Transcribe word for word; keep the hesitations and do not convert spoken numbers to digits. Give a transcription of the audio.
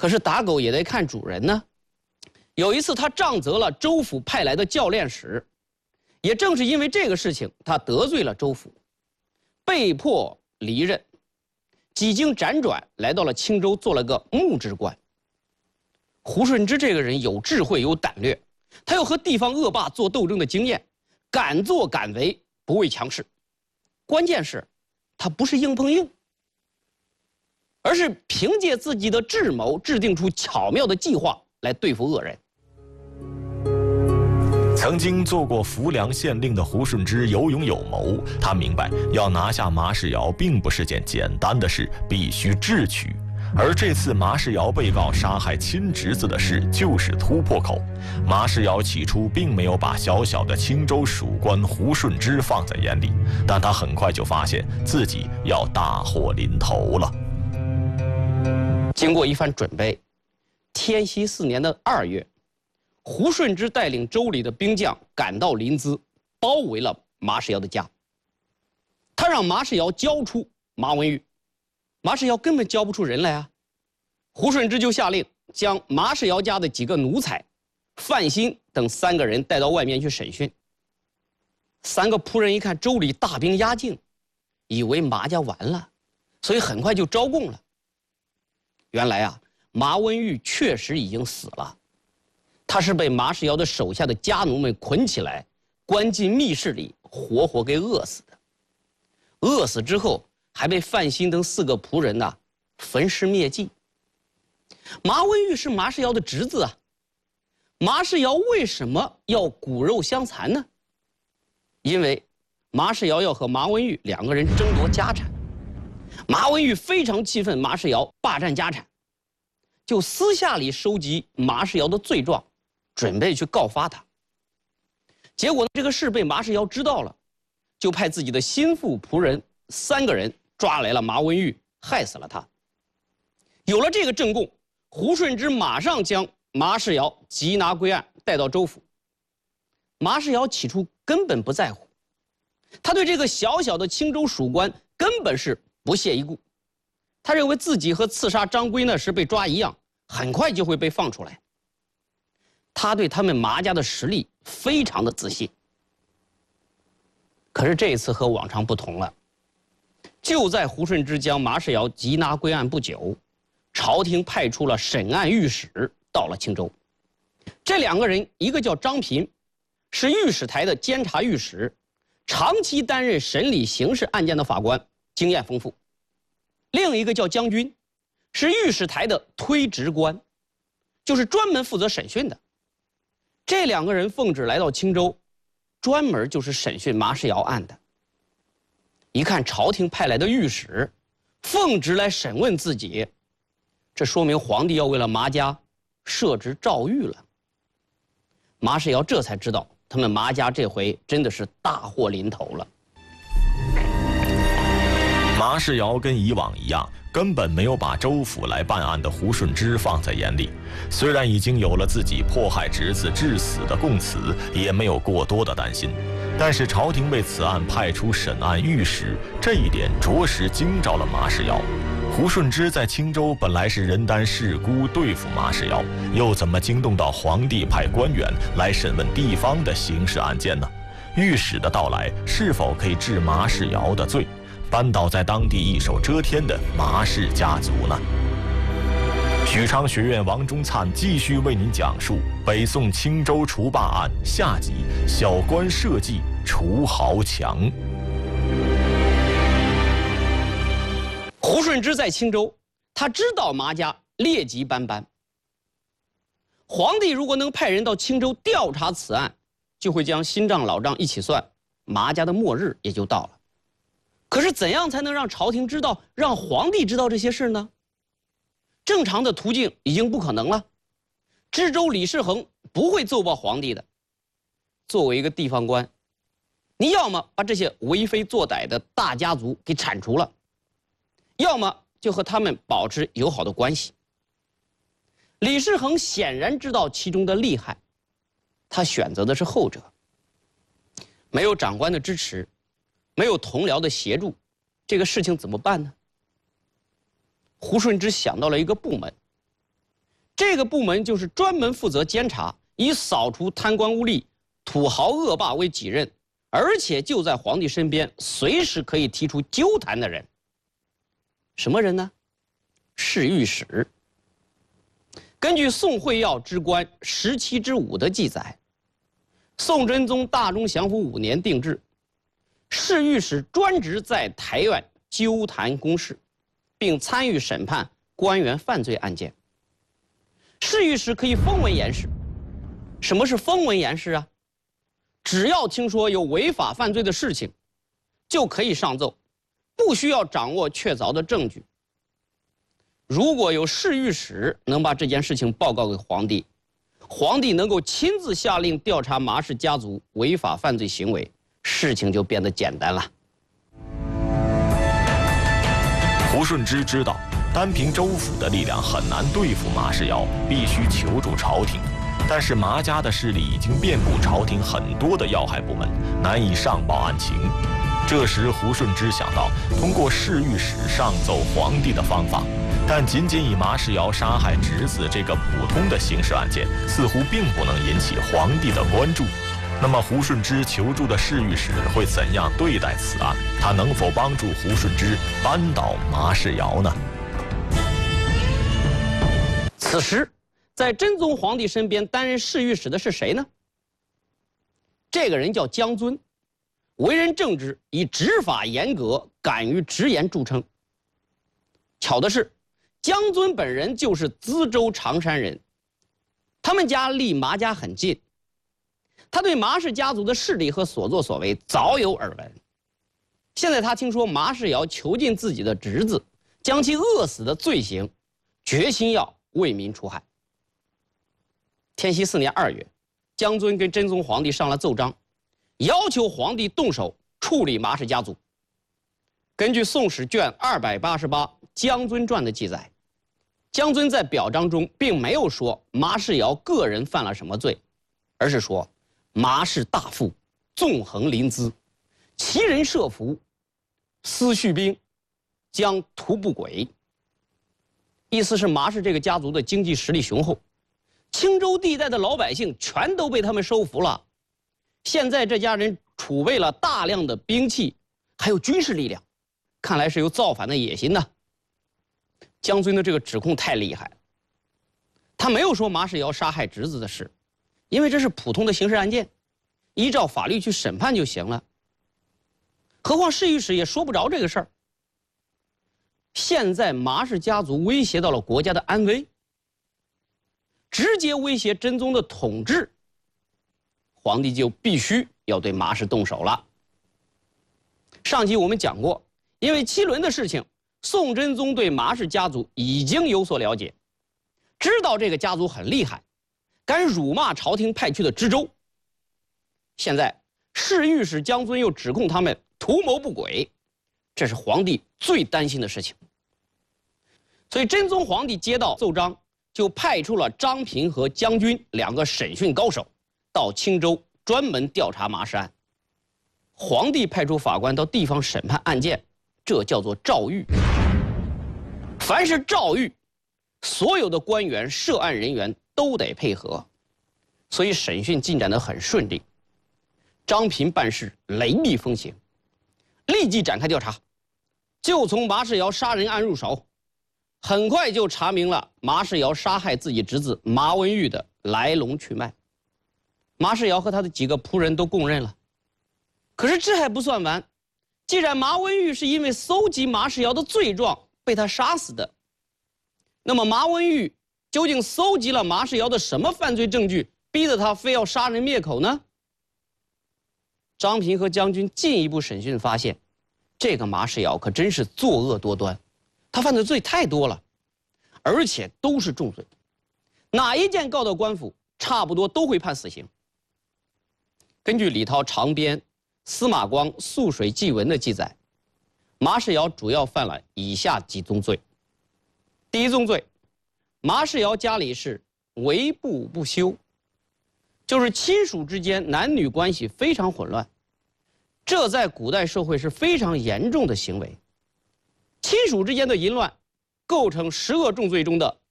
可是打狗也得看主人呢。有一次，他杖责了州府派来的教练使，也正是因为这个事情，他得罪了州府，被迫离任。几经辗转，来到了青州，做了个牧职官。胡顺之这个人有智慧，有胆略，他又和地方恶霸做斗争的经验，敢作敢为，不畏强势。关键是，他不是硬碰硬，而是凭借自己的智谋，制定出巧妙的计划来对付恶人。 曾经做过浮梁县令的胡顺之有勇有谋，他明白要拿下马世尧并不是件简单的事，必须智取。而这次马世尧被告杀害亲侄子的事就是突破口。马世尧起初并没有把小小的青州属官胡顺之放在眼里，但他很快就发现自己要大祸临头了。 经过一番准备，天禧四年的二月，胡顺之带领州里的兵将赶到临淄，包围了马世尧的家。他让马世尧交出马文玉，马世尧根本交不出人来啊。胡顺之就下令将马世尧家的几个奴才、范新等三个人带到外面去审讯。三个仆人一看州里大兵压境，以为马家完了，所以很快就招供了。原来啊，马文玉确实已经死了。他是被马世尧的手下的家奴们捆起来，关进密室里，活活给饿死的。饿死之后，还被范新等四个仆人呐、啊、焚尸灭迹。马文玉是马世尧的侄子啊，马世尧为什么要骨肉相残呢？因为马世尧要和马文玉两个人争夺家产，马文玉非常气愤马世尧霸占家产，就私下里收集马世尧的罪状，准备去告发他。结果这个事被马世尧知道了，就派自己的心腹仆人三个人抓来了马文玉，害死了他。有了这个证供，胡顺之马上将马世尧缉拿归案，带到州府。马世尧起初根本不在乎，他对这个小小的青州属官根本是不屑一顾。他认为自己和刺杀张圭那时被抓一样，很快就会被放出来。他对他们马家的实力非常的自信。可是这一次和往常不同了，就在胡顺之将马世尧缉拿归案不久，朝廷派出了审案御史到了青州。这两个人，一个叫张平，是御史台的监察御史，长期担任审理刑事案件的法官，经验丰富。另一个叫将军，是御史台的推职官，就是专门负责审讯的。这两个人奉旨来到青州，专门就是审讯马世尧案的。一看朝廷派来的御史奉旨来审问自己，这说明皇帝要为了马家设置诏狱了。马世尧这才知道，他们马家这回真的是大祸临头了。 马世尧跟以往一样，根本没有把州府来办案的胡顺之放在眼里。虽然已经有了自己迫害侄子致死的供词，也没有过多的担心。但是朝廷为此案派出审案御史，这一点着实惊着了马世尧。胡顺之在青州本来是人单势孤对付马世尧，又怎么惊动到皇帝派官员来审问地方的刑事案件呢？御史的到来是否可以治马世尧的罪，扳倒在当地一手遮天的马氏家族呢？许昌学院王中灿继续为您讲述北宋青州除霸案下集：小官设计除豪强。 胡顺之在青州，他知道马家劣迹斑斑。皇帝如果能派人到青州调查此案，就会将新账老账一起算，马家的末日也就到了。可是怎样才能让朝廷知道，让皇帝知道这些事呢？正常的途径已经不可能了。知州李世恒不会奏报皇帝的。作为一个地方官，你要么把这些为非作歹的大家族给铲除了，要么就和他们保持友好的关系。李世恒显然知道其中的厉害，他选择的是后者。没有长官的支持，没有同僚的协助，这个事情怎么办呢？胡顺之想到了一个部门， 这个部门就是专门负责监察，以扫除贪官污吏、土豪恶霸为己任，而且就在皇帝身边，随时可以提出纠弹的人。什么人呢？侍御史。根据宋会要之官十七之五的记载，宋真宗大中祥符五年定制，侍御史专职在台院纠弹公事，并参与审判官员犯罪案件。侍御史可以封文言事。什么是封文言事啊？只要听说有违法犯罪的事情，就可以上奏，不需要掌握确凿的证据。如果有侍御史能把这件事情报告给皇帝，皇帝能够亲自下令调查麻氏家族违法犯罪行为，事情就变得简单了。 胡顺之知道，单凭州府的力量很难对付麻氏瑶，必须求助朝廷。但是麻家的势力已经遍布朝廷很多的要害部门，难以上报案情。这时胡顺之想到通过侍御史上奏皇帝的方法，但仅仅以麻氏瑶杀害侄子这个普通的刑事案件，似乎并不能引起皇帝的关注。那么胡顺之求助的侍御史会怎样对待此案？他能否帮助胡顺之扳倒麻氏瑶呢？ 此时，在真宗皇帝身边担任侍御史的是谁呢？这个人叫姜遵，为人正直，以执法严格、敢于直言著称。巧的是，姜遵本人就是资州常山人，他们家离麻家很近，他对麻氏家族的势力和所作所为早有耳闻。现在他听说麻氏瑶囚禁自己的侄子，将其饿死的罪行，决心要为民除害。天禧四年二月，姜遵跟真宗皇帝上了奏章，要求皇帝动手处理麻氏家族。根据《宋史》卷二百八十八《姜遵传》的记载，姜遵在表彰中并没有说麻氏瑶个人犯了什么罪，而是说麻氏大富，纵横临淄，其人设伏，私蓄兵，将图不轨。意思是麻氏这个家族的经济实力雄厚，青州地带的老百姓全都被他们收服了。现在这家人储备了大量的兵器，还有军事力量，看来是有造反的野心呢。姜遵的这个指控太厉害了，他没有说麻氏瑶杀害侄子的事，因为这是普通的刑事案件，依照法律去审判就行了。何况侍御史也说不着这个事儿。现在麻氏家族威胁到了国家的安危，直接威胁真宗的统治，皇帝就必须要对麻氏动手了。上集我们讲过，因为七伦的事情，宋真宗对麻氏家族已经有所了解，知道这个家族很厉害，敢辱骂朝廷派去的知州。现在侍御史姜遵又指控他们图谋不轨，这是皇帝最担心的事情。所以真宗皇帝接到奏章，就派出了张平和姜军两个审讯高手到青州专门调查麻氏案。皇帝派出法官到地方审判案件，这叫做诏狱。凡是诏狱，所有的官员涉案人员都得配合，所以审讯进展得很顺利。张平办事雷厉风行，立即展开调查，就从麻氏瑶杀人案入手，很快就查明了麻氏瑶杀害自己侄子麻文玉的来龙去脉。麻氏瑶和他的几个仆人都供认了。可是这还不算完，既然麻文玉是因为搜集麻氏瑶的罪状被他杀死的，那么麻文玉究竟搜集了麻氏瑶的什么犯罪证据，逼得他非要杀人灭口呢？张平和姜军进一步审讯发现，这个麻氏瑶可真是作恶多端，他犯的罪太多了，而且都是重罪，哪一件告到官府，差不多都会判死刑。根据李涛长编司马光《涑水记文》的记载，麻氏瑶主要犯了以下几宗罪。第一宗罪，麻氏瑶家里是围布不休，就是亲属之间男女关系非常混乱，这在古代社会是非常严重的行为。亲属之间的淫乱构成十恶重罪中的